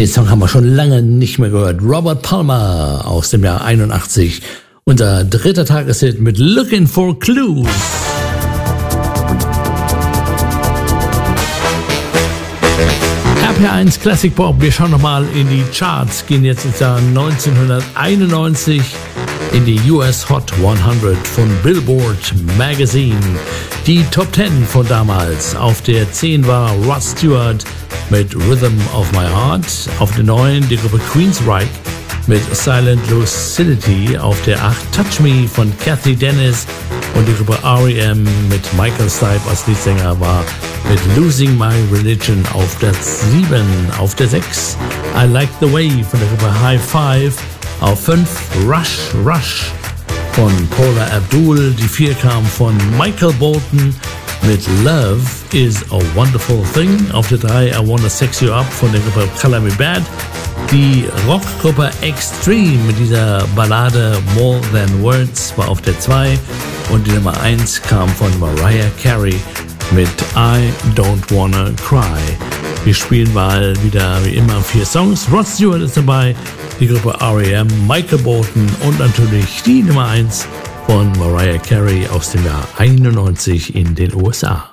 Den Song haben wir schon lange nicht mehr gehört. Robert Palmer aus dem Jahr 81. Unser dritter Tageshit mit Looking for Clues. RPR1 Classic Pop. Wir schauen nochmal in die Charts. Gehen jetzt ins Jahr 1991 in die US Hot 100 von Billboard Magazine. Die Top 10 von damals. Auf der 10 war Rod Stewart mit Rhythm of My Heart. Auf der 9 die Gruppe Queensryche mit Silent Lucidity. Auf der 8 Touch Me von Kathy Dennis. Und die Gruppe R.E.M. mit Michael Stipe als Leadsänger war mit Losing My Religion auf der 7. Auf der 6 I Like the Way von der Gruppe High Five. Auf 5 Rush Rush von Paula Abdul. Die 4 kam von Michael Bolton mit Love is a Wonderful Thing. Auf der 3 I Wanna Sex You Up von der Gruppe Color Me Bad. Die Rockgruppe Extreme mit dieser Ballade More Than Words war auf der 2. Und die Nummer 1 kam von Mariah Carey mit I Don't Wanna Cry. Wir spielen mal wieder wie immer 4 Songs. Rod Stewart ist dabei, die Gruppe R.E.M., Michael Bolton und natürlich die Nummer 1 von Mariah Carey aus dem Jahr 91 in den USA.